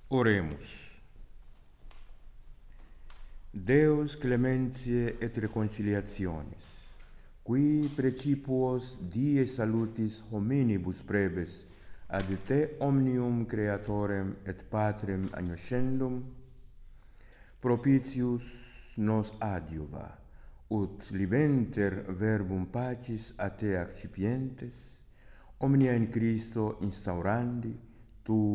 Oremus. Deus clementiae et reconciliationis, qui precipuos die salutis hominibus prebes ad te omnium creatorem et patrem agnoscendum, propitius nos adiuva, ut libenter verbum pacis a te accipientes, omnia in Christo instaurandi, tu